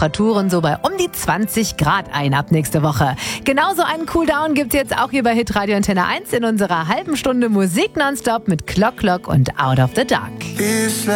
Temperaturen so bei um die 20 Grad ein ab nächste Woche. Genauso einen Cooldown gibt's jetzt auch hier bei Hitradio Antenne 1 in unserer halben Stunde Musik nonstop mit Clock Clock und Out of the Dark.